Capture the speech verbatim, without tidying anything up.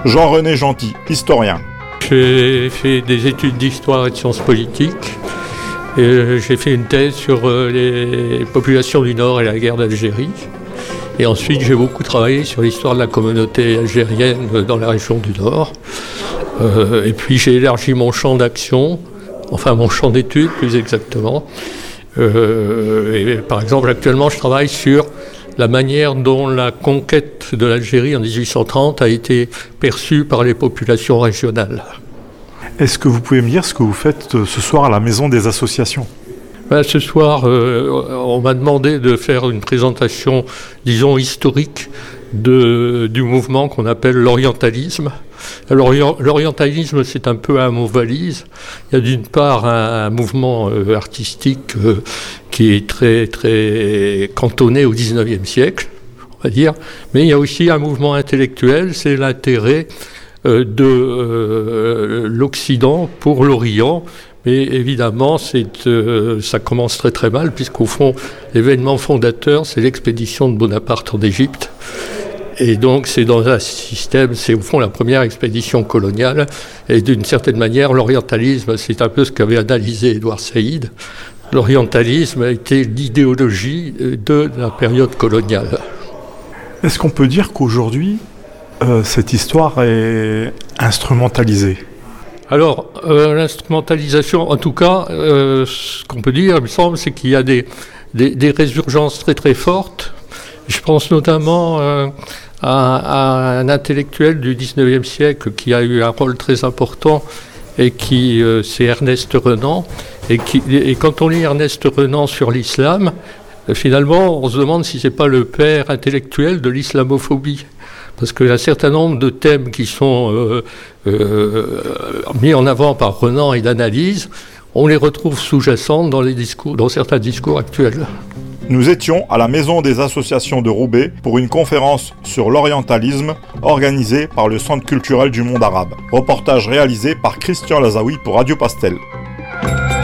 Jean-René Gentil, historien. J'ai fait des études d'histoire et de sciences politiques. Et j'ai fait une thèse sur les populations du Nord et la guerre d'Algérie. Et ensuite, j'ai beaucoup travaillé sur l'histoire de la communauté algérienne dans la région du Nord. Euh, et puis, j'ai élargi mon champ d'action, enfin mon champ d'études plus exactement. Euh, et, par exemple, actuellement, je travaille sur la manière dont la conquête de l'Algérie en dix-huit cent trente a été perçue par les populations régionales. Est-ce que vous pouvez me dire ce que vous faites ce soir à la Maison des Associations ? Ben, ce soir, euh, on m'a demandé de faire une présentation, disons, historique de, du mouvement qu'on appelle l'orientalisme. Alors, l'orientalisme, c'est un peu un mot valise. Il y a d'une part un, un mouvement euh, artistique euh, qui est très, très cantonné au dix-neuvième siècle, on va dire, mais il y a aussi un mouvement intellectuel, c'est l'intérêt euh, de euh, l'Occident pour l'Orient. Mais évidemment, c'est, euh, ça commence très très mal, puisqu'au fond, l'événement fondateur, c'est l'expédition de Bonaparte en Égypte. Et donc, c'est dans un système, c'est au fond la première expédition coloniale. Et d'une certaine manière, l'orientalisme, c'est un peu ce qu'avait analysé Édouard Saïd. L'orientalisme a été l'idéologie de la période coloniale. Est-ce qu'on peut dire qu'aujourd'hui, euh, cette histoire est instrumentalisée ? Alors, euh, l'instrumentalisation, en tout cas, euh, ce qu'on peut dire, il me semble, c'est qu'il y a des, des, des résurgences très très fortes. Je pense notamment euh, à, à un intellectuel du dix-neuvième siècle qui a eu un rôle très important et qui, euh, c'est Ernest Renan. Et, qui, et quand on lit Ernest Renan sur l'islam, euh, finalement, on se demande si c'est pas le père intellectuel de l'islamophobie. Parce qu'il y a un certain nombre de thèmes qui sont euh, euh, mis en avant par Renan et d'analyse, on les retrouve sous-jacentes dans les discours, dans certains discours actuels. Nous étions à la Maison des Associations de Roubaix pour une conférence sur l'orientalisme organisée par le Centre culturel du monde arabe. Reportage réalisé par Christian Lazaoui pour Radio Pastel.